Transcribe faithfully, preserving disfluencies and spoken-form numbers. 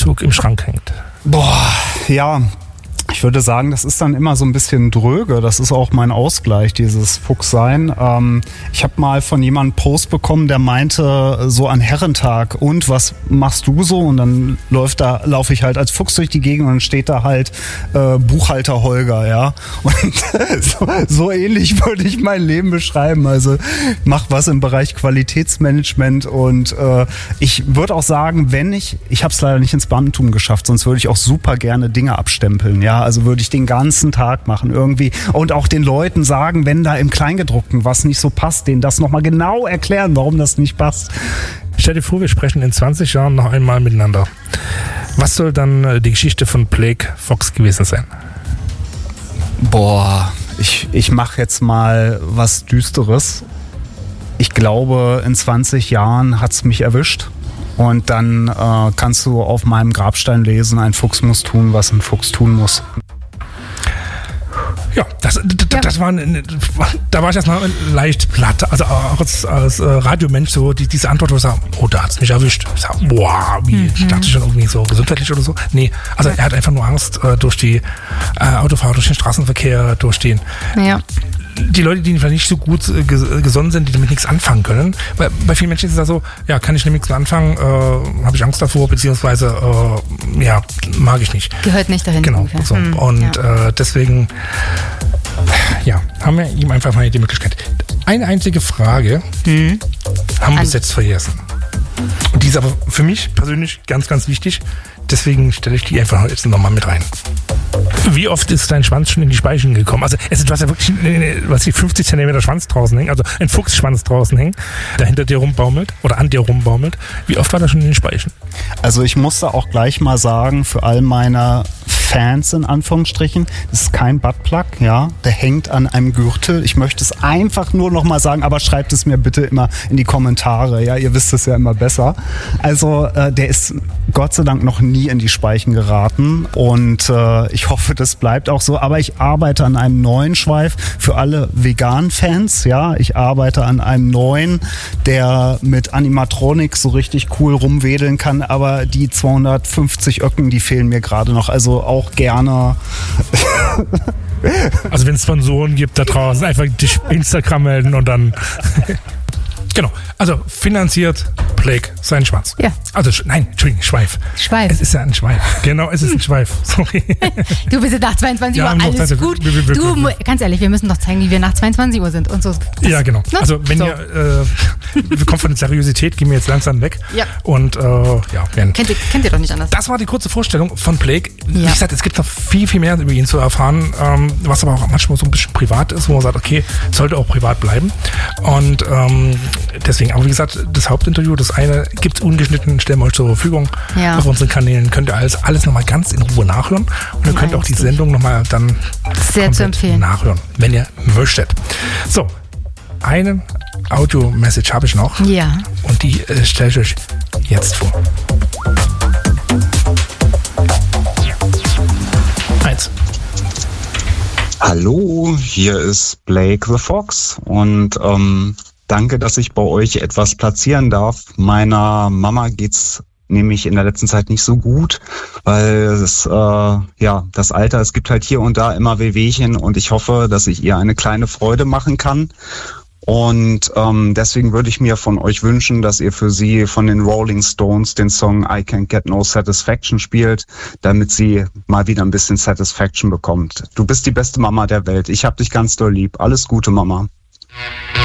Anzug im Schrank hängt? Boah, ja. Ich würde sagen, das ist dann immer so ein bisschen dröge. Das ist auch mein Ausgleich, dieses Fuchssein. Ähm, ich habe mal von jemandem einen Post bekommen, der meinte so an Herrentag, und was machst du so? Und dann läuft da, laufe ich halt als Fuchs durch die Gegend und dann steht da halt äh, Buchhalter Holger, ja. Und so, so ähnlich würde ich mein Leben beschreiben. Also mach was im Bereich Qualitätsmanagement und äh, ich würde auch sagen, wenn ich, ich habe es leider nicht ins Beamtentum geschafft, sonst würde ich auch super gerne Dinge abstempeln, ja. Also würde ich den ganzen Tag machen irgendwie und auch den Leuten sagen, wenn da im Kleingedruckten was nicht so passt, denen das nochmal genau erklären, warum das nicht passt. Stell dir vor, wir sprechen in zwanzig Jahren noch einmal miteinander. Was soll dann die Geschichte von Blake Fox gewesen sein? Boah, ich, ich mache jetzt mal was Düsteres. Ich glaube, in zwanzig Jahren hat's mich erwischt. Und dann äh, kannst du auf meinem Grabstein lesen, ein Fuchs muss tun, was ein Fuchs tun muss. Ja, das, das, Ja. das war, ein, da war ich erstmal leicht platt. Also auch als, als äh, Radiomensch, so die, diese Antwort, wo ich sage, oh, da hat's mich erwischt. Ich sag, boah, wie, Mhm. ich dachte schon irgendwie so gesundheitlich oder so. Nee, also er hat einfach nur Angst äh, durch die äh, Autofahrer, durch den Straßenverkehr, durch den... Ja. Die Leute, die vielleicht nicht so gut äh, ges- gesonnen sind, die damit nichts anfangen können. Weil bei vielen Menschen ist es ja so, ja, kann ich damit nichts mehr anfangen, äh, habe ich Angst davor, beziehungsweise, äh, ja, mag ich nicht. Gehört nicht dahin. Genau, ungefähr. so. Hm, Und ja. äh, deswegen, ja, haben wir ihm einfach mal die Möglichkeit. Eine einzige Frage Hm. haben wir An- bis jetzt vergessen. Und die ist aber für mich persönlich ganz, ganz wichtig. Deswegen stelle ich die einfach jetzt nochmal mit rein. Wie oft ist dein Schwanz schon in die Speichen gekommen? Also es ist, du hast ja wirklich was die fünfzig Zentimeter Schwanz draußen hängen, also ein Fuchsschwanz draußen hängen, der hinter dir rumbaumelt oder an dir rumbaumelt. Wie oft war das schon in den Speichen? Also ich musste auch gleich mal sagen, für all meine Fans in Anführungsstrichen, das ist kein Buttplug, ja, der hängt an einem Gürtel. Ich möchte es einfach nur noch mal sagen, aber schreibt es mir bitte immer in die Kommentare, ja, ihr wisst es ja immer besser. Also äh, der ist Gott sei Dank noch nie in die Speichen geraten und äh, ich hoffe, das bleibt auch so, aber ich arbeite an einem neuen Schweif für alle Vegan-Fans, ja, ich arbeite an einem neuen, der mit Animatronik so richtig cool rumwedeln kann, aber die zweihundertfünfzig Öcken, die fehlen mir gerade noch, also auch gerne. Also wenn es Sponsoren gibt da draußen, einfach dich Instagram melden und dann... Genau, also finanziert Blake seinen Schwanz. Ja. Also, sch- nein, Entschuldigung, Schweif. Schweif. Es ist ja ein Schweif. Genau, es ist ein Schweif. Sorry. Du bist nach zweiundzwanzig Ja, Uhr, noch alles zweiundzwanzig gut. wir- wir- wir- Du, wir- mu- ganz ehrlich, wir müssen doch zeigen, wie wir nach zweiundzwanzig Uhr sind und so. Das, Ja, genau. ne? Also wenn So. ihr, äh, wir kommen von der Seriosität, gehen wir jetzt langsam weg. Ja. Und äh, ja, werden. Kennt ihr, kennt ihr doch nicht anders. Das war die kurze Vorstellung von Blake. Wie Ja. gesagt, es gibt noch viel, viel mehr über ihn zu erfahren, ähm, was aber auch manchmal so ein bisschen privat ist, wo man sagt, okay, sollte auch privat bleiben. Und ähm, deswegen, aber wie gesagt, das Hauptinterview, das eine gibt es ungeschnitten, stellen wir euch zur Verfügung Ja. auf unseren Kanälen. Könnt ihr alles, alles nochmal ganz in Ruhe nachhören. Und ihr könnt auch die Einzig. Sendung nochmal dann Sehr zu komplett empfehlen. nachhören, wenn ihr möchtet. So, eine Audio-Message habe ich noch. Ja. Und die äh, stelle ich euch jetzt vor. Eins. Hallo, hier ist Blake the Fox und ähm, danke, dass ich bei euch etwas platzieren darf. Meiner Mama geht's nämlich in der letzten Zeit nicht so gut, weil es, äh, ja, das Alter, es gibt halt hier und da immer Wehwehchen und ich hoffe, dass ich ihr eine kleine Freude machen kann. Und ähm, deswegen würde ich mir von euch wünschen, dass ihr für sie von den Rolling Stones den Song I Can't Get No Satisfaction spielt, damit sie mal wieder ein bisschen Satisfaction bekommt. Du bist die beste Mama der Welt. Ich hab dich ganz doll lieb. Alles Gute, Mama.